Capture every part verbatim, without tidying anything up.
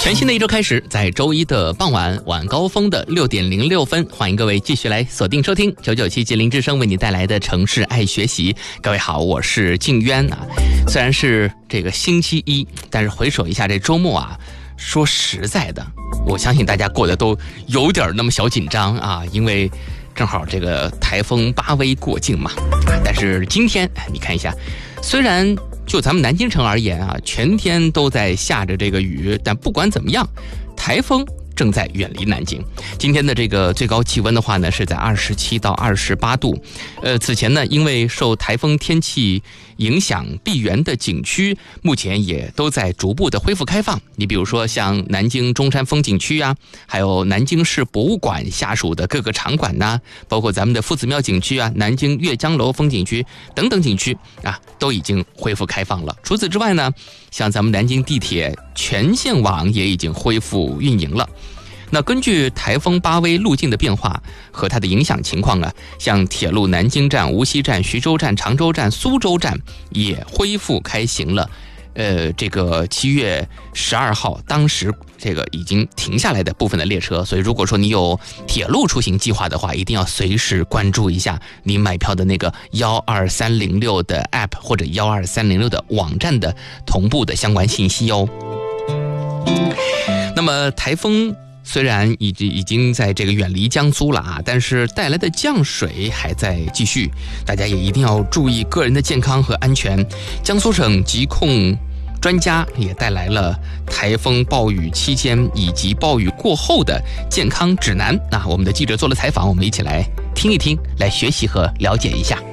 全新的一周开始，在周一的傍晚晚高峰的六点零六分，欢迎各位继续来锁定收听九九七吉林之声为你带来的城市爱学习。各位好，我是静渊啊。虽然是这个星期一，但是回首一下这周末啊，说实在的，我相信大家过得都有点那么小紧张啊，因为正好这个台风巴威过境嘛。但是今天你看一下，虽然就咱们南京城而言啊，全天都在下着这个雨，但不管怎么样，台风正在远离南京。今天的这个最高气温的话呢，是在二十七到二十八度。呃，此前呢，因为受台风天气影响，闭园的景区目前也都在逐步的恢复开放。你比如说像南京中山风景区啊，还有南京市博物馆下属的各个场馆呐、啊，包括咱们的夫子庙景区啊、南京阅江楼风景区等等景区啊，都已经恢复开放了。除此之外呢，像咱们南京地铁全线网也已经恢复运营了。那根据台风巴威路径的变化和它的影响情况啊，像铁路南京站、无锡站、徐州站、常州站、苏州站也恢复开行了。呃，这个七月十二号，当时这个已经停下来的部分的列车，所以如果说你有铁路出行计划的话，一定要随时关注一下你买票的那个幺二三零六的 app 或者幺二三零六的网站的同步的相关信息哦。那么台风虽然已经已经在这个远离江苏了啊，但是带来的降水还在继续，大家也一定要注意个人的健康和安全。江苏省疾控专家也带来了台风暴雨期间以及暴雨过后的健康指南。那我们的记者做了采访，我们一起来听一听，来学习和了解一下。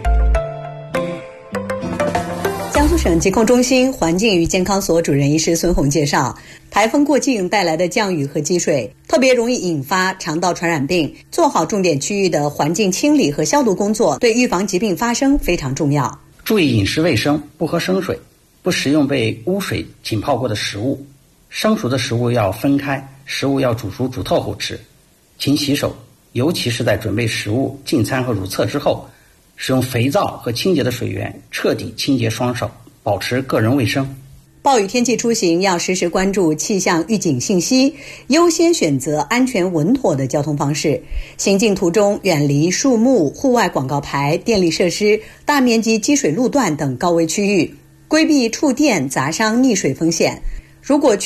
江苏省疾控中心环境与健康所主任医师孙红介绍，台风过境带来的降雨和积水特别容易引发肠道传染病，做好重点区域的环境清理和消毒工作，对预防疾病发生非常重要。 注意饮食卫生，不喝生水，不食用被污水浸泡过的食物，生熟的食物要分开，食物要煮熟煮透后吃。勤洗手，尤其是在准备食物、进餐和如厕之后，使用肥皂和清洁的水源彻底清洁双手，保持个人卫生。 暴雨天气出行要时时关注气象预警信息，优先选择安全稳妥的交通方式。行进途中远离树木、户外广告牌、电力设施、大面积积水路段等高危区域，规避触电、砸伤、溺水风险。如果